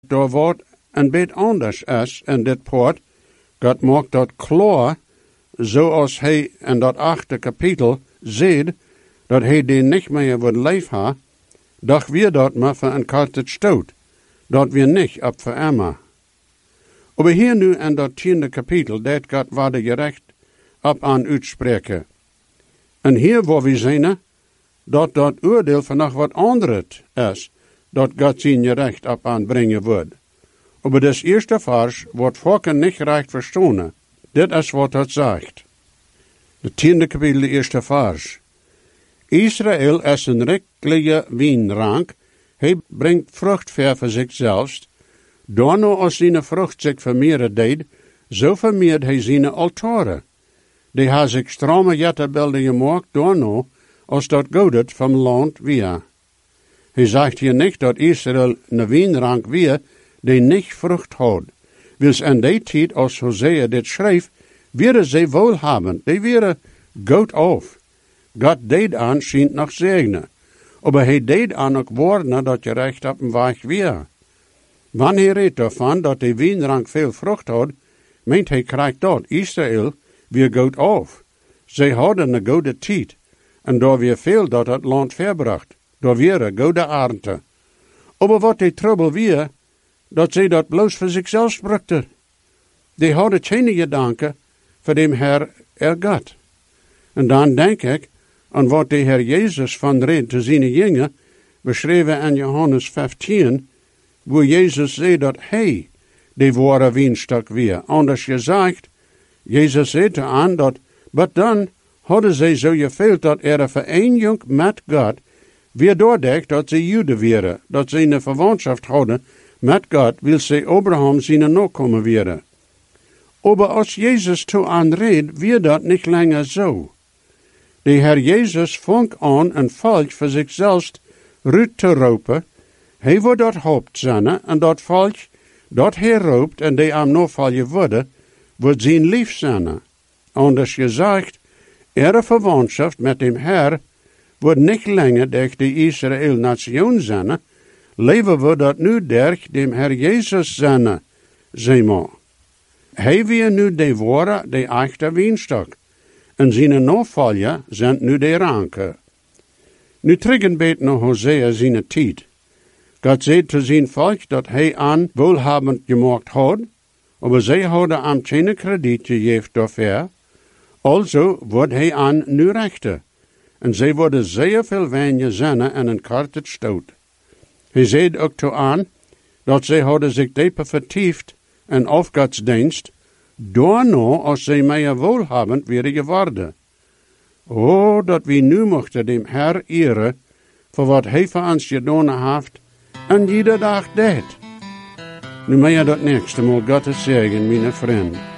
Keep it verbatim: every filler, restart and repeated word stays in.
daar wordt een beetje anders is in dit poort. God maakt dat klaar, zoals hij in dat achte kapitel ziet, dat hij die niet meer wil leven ha, dat we dat maar voor een korte stoot, dat we niet op verarmen. Maar hier nu in dat tiende kapitel, dat God waarde gerecht op aan uitspreken. En hier waar we zien, dat dat oordeel van nog wat anderes is, dat God zijn gerecht op aanbrengen wordt. Maar das eerste vers wordt volken niet recht verstaan. Dit is wat het zegt. De tiende kapitel, de eerste vers. Israël is een rijkelijke wijnrank. Hij brengt vrucht ver voor zichzelf. Daarna als zijn vrucht zich vermeerderd deed, zo vermeerdert hij zijn altaren. Die ha zich strome jetterbeelden gemaakt, daarna als dat godet van land weer. Hij zegt hier niet dat Israël een wijnrank weer, die niet vrucht houdt. Wils in die tijd, als Hosea dit schreef, werden zij wohlhabend, die werden goed af. God deed aan, schijnt nog zegenen. Maar hij deed aan ook woorden dat je recht op een weg weer. Wanneer hij redt ervan dat die wijnrank veel vrucht had, meent hij krijgt dat Israël weer goed af. Zij hadden een goede tijd, en daar weer veel dat het land verbracht. Daar weer een goede aarde. Maar wat die trouble weer, dat zij dat bloos voor zichzelf sprukte. Die hadden geen gedanken voor dem Heer er God. En dan denk ik aan wat de Heer Jezus van reed te zijn jongen, beschreven in Johannes vijftien, waar Jezus zei dat hij de ware wijnstok weer. Anders gezegd, Jezus zei te aan dat, maar dan hadden zij zo geveel dat er een vereniging met God, weer doordekt dat ze Joden waren, dat ze een verwantschap hadden met God, wil ze Abraham zijn nakomen werden. Maar als Jezus toe aanreed, weer dat niet langer zo. De Heer Jezus vong aan een volk voor zichzelf uit te roepen. Hij wordt dat hoopt zijn, en dat volk dat hij roept en die aan navallen worden, wordt zijn lief zijn. Anders gezegd, er verwantschap met dem Heer wordt niet langer durch de Israël-nation zijn, leven we dat nu durch dem Heer Jezus zijn, zeg maar. Hij weer nu de ware, de echte wijnstok, en zijn navolger zijn nu de ranken. Nu terug een beetje naar Hosea zijn tijd. God zei te zijn volk dat hij aan wohlhabend gemaakt had, maar zij hadden hem geen krediet gegeven daarvoor. Also wordt hij aan nu rechten. En zij worden zeer veel wijn zinnen en een korte stoot. Hij zei ook toe aan, dat zij hadden zich dieper vertiefd in afgodsdienst, daarna als zij meer wohlhabend werden geworden. O, dat we nu mochten dem Herr eren, voor wat hij voor ons gedaan heeft, en iedere dag deed. Nu meer dat nächste Mal Gottes zegen, mijn vriend.